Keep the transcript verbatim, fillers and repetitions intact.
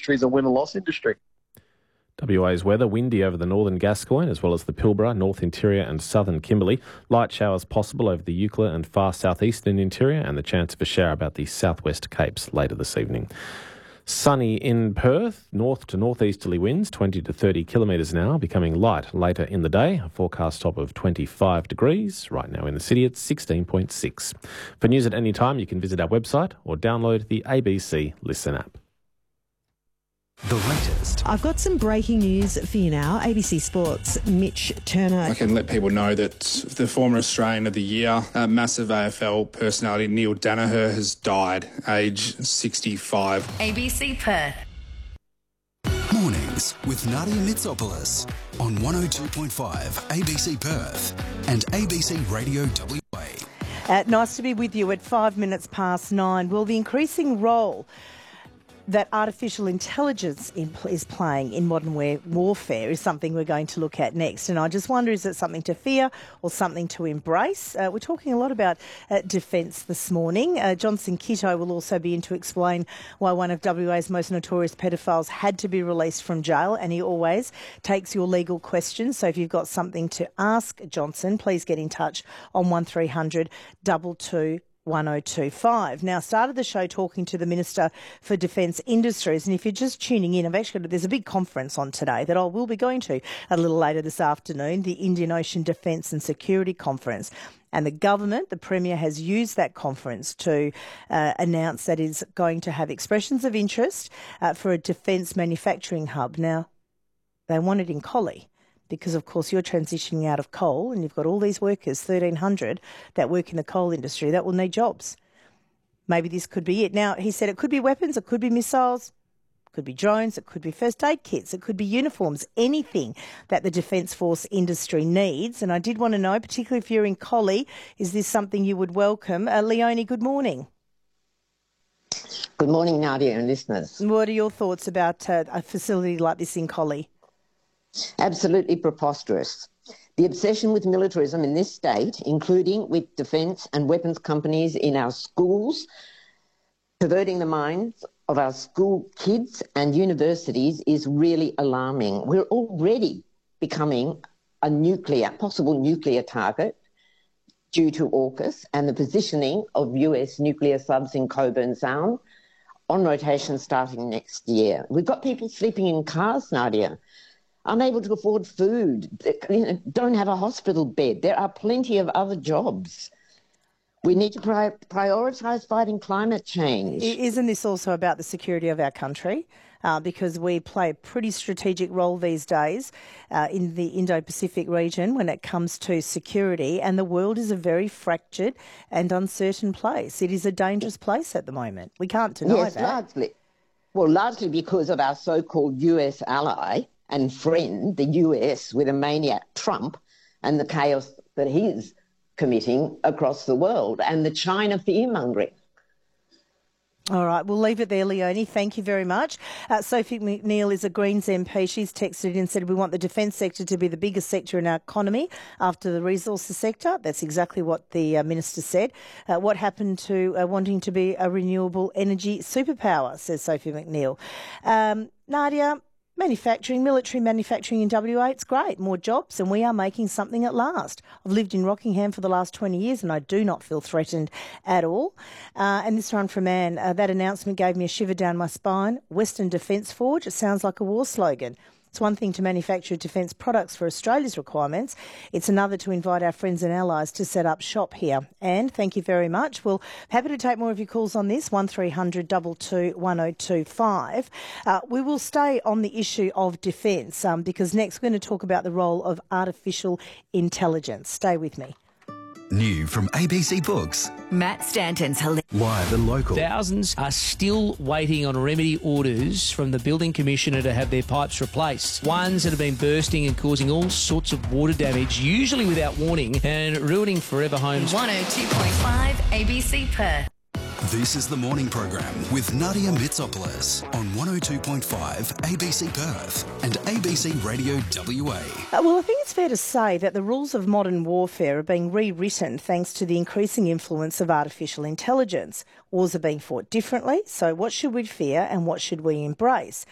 industry is a win-or-loss industry. W A's weather, windy over the northern Gascoyne as well as the Pilbara, North Interior and southern Kimberley. Light showers possible over the Eucla and far southeastern interior, and the chance of a shower about the southwest Capes later this evening. Sunny in Perth, north to northeasterly winds, twenty to thirty kilometres an hour, becoming light later in the day. A forecast top of twenty-five degrees. Right now in the city it's sixteen point six. For news at any time, you can visit our website or download the A B C Listen app. The latest. I've got some breaking news for you now. A B C Sports, Mitch Turner. I can let people know that the former Australian of the Year, uh, massive A F L personality Neil Danaher has died, age sixty-five. A B C Perth. Mornings with Nadia Mitsopoulos on one oh two point five A B C Perth and A B C Radio W A. Uh, nice to be with you at five minutes past nine. Well, the increasing role that artificial intelligence in, is playing in modern war- warfare is something we're going to look at next. And I just wonder, is it something to fear or something to embrace? Uh, we're talking a lot about uh, defence this morning. Uh, Johnson Kitto will also be in to explain why one of W A's most notorious pedophiles had to be released from jail, and he always takes your legal questions. So if you've got something to ask Johnson, please get in touch on one three hundred two two one oh two five. Now, started the show talking to the Minister for Defence Industries, and if you're just tuning in, I've actually got, there's a big conference on today that I will be going to a little later this afternoon, the Indian Ocean Defence and Security Conference. And the government, the Premier, has used that conference to uh, announce that it's going to have expressions of interest uh, for a defence manufacturing hub. Now, they want it in Collie, because, of course, you're transitioning out of coal and you've got all these workers, thirteen hundred, that work in the coal industry that will need jobs. Maybe this could be it. Now, he said it could be weapons, it could be missiles, it could be drones, it could be first aid kits, it could be uniforms, anything that the Defence Force industry needs. And I did want to know, particularly if you're in Collie, is this something you would welcome? Uh, Leonie, good morning. Good morning, Nadia and listeners. What are your thoughts about uh, a facility like this in Collie? Absolutely preposterous. The obsession with militarism in this state, including with defence and weapons companies in our schools, perverting the minds of our school kids and universities, is really alarming. We're already becoming a nuclear, possible nuclear target due to AUKUS and the positioning of U S nuclear subs in Coburn Sound on rotation starting next year. We've got people sleeping in cars, Nadia, unable to afford food, you know, don't have a hospital bed. There are plenty of other jobs. We need to pri- prioritise fighting climate change. Isn't this also about the security of our country? Uh, because we play a pretty strategic role these days uh, in the Indo-Pacific region when it comes to security, and the world is a very fractured and uncertain place. It is a dangerous place at the moment. We can't deny yes, that. Yes, largely. Well, largely because of our so-called U S ally and friend, the U S, with a maniac Trump and the chaos that he's committing across the world, and the China fear-mongering. All right, we'll leave it there, Leonie. Thank you very much. Uh, Sophie McNeil is a Greens M P. She's texted and said we want the defence sector to be the biggest sector in our economy after the resources sector. That's exactly what the uh, Minister said. Uh, what happened to uh, wanting to be a renewable energy superpower, says Sophie McNeil. Um, Nadia, manufacturing, military manufacturing in W A, it's great. More jobs, and we are making something at last. I've lived in Rockingham for the last twenty years and I do not feel threatened at all. Uh, and this one from Anne, uh, that announcement gave me a shiver down my spine. Western Defence Forge, it sounds like a war slogan. It's one thing to manufacture defence products for Australia's requirements. It's another to invite our friends and allies to set up shop here. And thank you very much. Well, happy to take more of your calls on this, one three hundred two two one oh two five. Uh, we will stay on the issue of defence um, because next we're going to talk about the role of artificial intelligence. Stay with me. New from A B C Books. Matt Stanton's hilarious. Live and local. Thousands are still waiting on remedy orders from the Building Commissioner to have their pipes replaced. Ones that have been bursting and causing all sorts of water damage, usually without warning, and ruining forever homes. one oh two point five A B C Perth. This is the morning program with Nadia Mitsopoulos on one oh two point five A B C Perth and A B C Radio W A. Uh, well, I think it's fair to say that the rules of modern warfare are being rewritten thanks to the increasing influence of artificial intelligence. Wars are being fought differently, so what should we fear and what should we embrace?